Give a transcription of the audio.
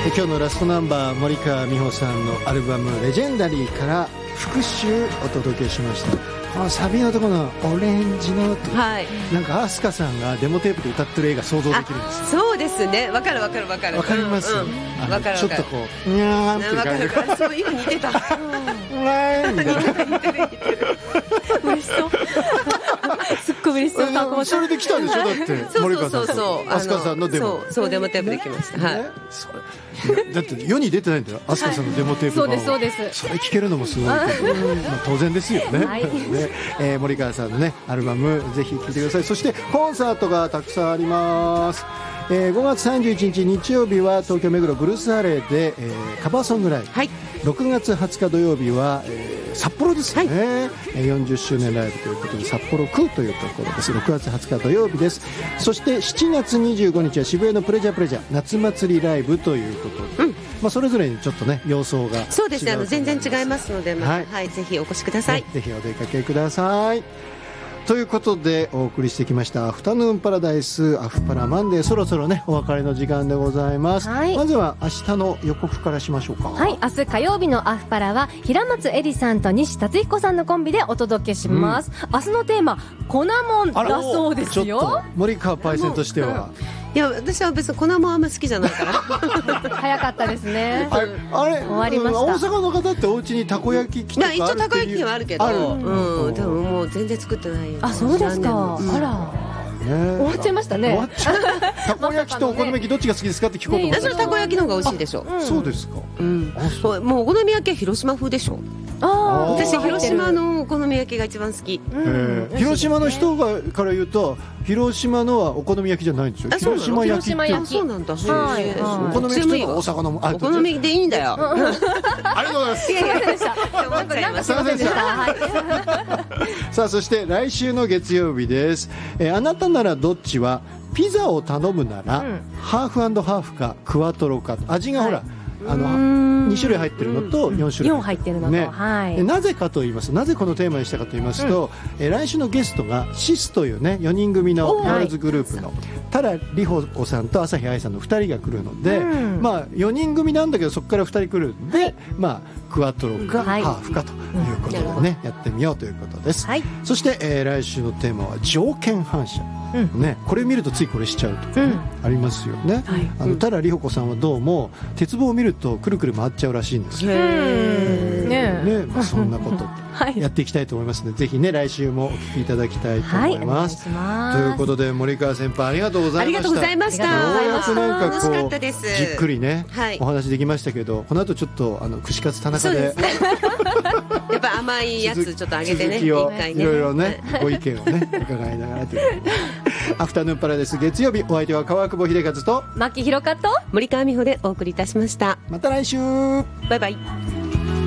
今日のラストナンバー、森川美穂さんのアルバムレジェンダリーから復習お届けしました。このサビのところのオレンジの、 はい、 なんか飛鳥さんがデモテープで歌ってる映画想像できるんですよ。 そうですね、わかるわかるわかるわかります、 わかるちょっとこうにゃーってわかるわかる、そういう似てたうわーみたいな似てる嬉しそうすっごい嬉しそう。 それで来たんでしょ、だって森川さんと飛鳥さんのデモ。 そうデモテープで来ました、はい。 だって世に出てないんだよ、飛鳥さんのデモテープ版を。 そうですそうです。 それ聞けるのもすごいけど、当然ですよね。森川さんのねアルバムぜひ聴いてください。そしてコンサートがたくさんあります。5月31日日曜日は東京目黒ブルースアレーで、カバーソングライブ、 はい、 6月20日土曜日は、札幌ですね、40周年ライブということで札幌クーというところです。6月20日土曜日です。そして7月25日は渋谷のプレジャー夏祭りライブということで、それぞれにちょっとね様相が違う。 そうですね、全然違いますので、ぜひお越しください、 ぜひお出かけください。ということでお送りしてきましたアフタヌーンパラダイスアフパラマンデー、そろそろねお別れの時間でございます。まずは明日の予告からしましょうか。 はい、明日火曜日のアフパラは平松絵里さんと西達彦さんのコンビでお届けします。明日のテーマ粉もんだそうですよ。 ちょっと森川パイセンとしては、 いや私は別に粉もあんま好きじゃないから早かったですね。 あれ終わりました。 大阪の方ってお家にたこ焼き器とかあるっていう。 一応たこ焼き器はあるけど、でももう全然作ってないよ。 あ、そうですか。あら、終わっちゃいましたね。 たこ焼きとお好み焼きどっちが好きですかって聞こうと思った。 私はたこ焼きの方が美味しいでしょ。 そうですか。 もうお好み焼きは広島風でしょ。私広島のお好み焼きが一番好き。 広島の人から言うと広島のはお好み焼きじゃないんですよ。広島焼きって。 そうなんだ。お好み焼きと大阪のお好みでいいんだよ。 ありがとうございます。 すいませんでした。 さあそして来週の月曜日です。あなたならどっちはピザを頼むならハーフ&ハーフかクワトロか、味がほら2種類入ってるのと4種類入ってるのと、 なぜかと言います、なぜこのテーマにしたかと言いますと、来週のゲストがシスというね4人組のガールズグループの多良里穂子さんと朝日愛さんの2人が来るので、4人組なんだけどそこから2人来るんで、クワトロかハーフかということでね、やってみようということです。そして、来週のテーマは条件反射、これ見るとついこれしちゃうとか、ありますよね。多良里穂子さんはどうも鉄棒を見るとくるくる回っちゃうらしいんですよ。そんなことやっていきたいと思いますので、ぜひね来週もお聞きいただきたいと思います。ということで森川先輩ありがとうございました。 ありがとうございました。 ようやくなんかこうじっくりねお話できましたけど、この後ちょっと串カツ田中でやっぱ甘いやつちょっとあげてね、 続きをいろいろねご意見をね伺いながらというアフタヌーンパラダイス月曜日、お相手は川久保秀和と牧弘香と森川美穂でお送りいたしました。 また来週、 バイバイ。